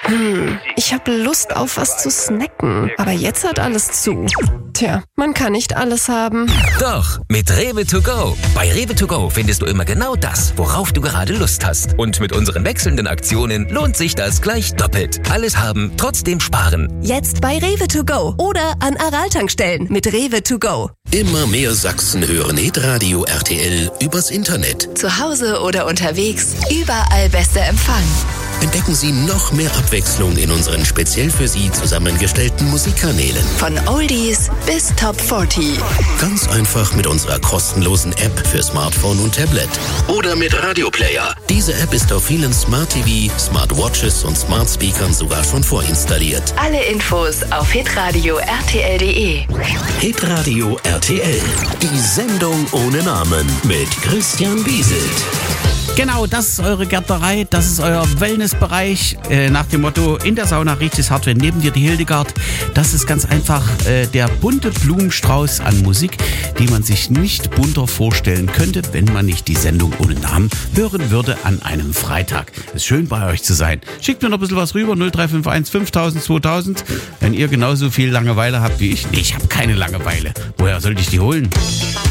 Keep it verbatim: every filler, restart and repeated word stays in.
Hm, ich habe Lust auf was zu snacken, aber jetzt hat alles zu. Tja, man kann nicht alles haben. Doch, mit Rewe to go. Bei Rewe to go findest du immer genau das, worauf du gerade Lust hast. Und mit unseren wechselnden Aktionen lohnt sich das gleich doppelt. Alles haben, trotzdem sparen. Jetzt bei Rewe to go oder an Aral-Tankstellen mit Rewe to go. Immer mehr Sachsen hören Hitradio R T L übers Internet. Zu Hause oder unterwegs, überall bester Empfang. Entdecken Sie noch mehr Abwechslung in unseren speziell für Sie zusammengestellten Musikkanälen. Von Oldies bis Top vierzig. Ganz einfach mit unserer kostenlosen App für Smartphone und Tablet. Oder mit Radioplayer. Diese App ist auf vielen Smart T V, Smartwatches und Smart Speakern sogar schon vorinstalliert. Alle Infos auf hitradio r t l punkt d e. Hitradio R T L. Die Sendung ohne Namen mit Christian Bieselt. Genau, das ist eure Gärtnerei, das ist euer Wellnessbereich. Äh, nach dem Motto, in der Sauna riecht es hart, wenn neben dir die Hildegard. Das ist ganz einfach äh, der bunte Blumenstrauß an Musik, die man sich nicht bunter vorstellen könnte, wenn man nicht die Sendung ohne Namen hören würde an einem Freitag. Es ist schön, bei euch zu sein. Schickt mir noch ein bisschen was rüber, null drei fünf eins fünftausend zweitausend, wenn ihr genauso viel Langeweile habt wie ich. Nee, ich habe keine Langeweile. Woher soll ich die holen?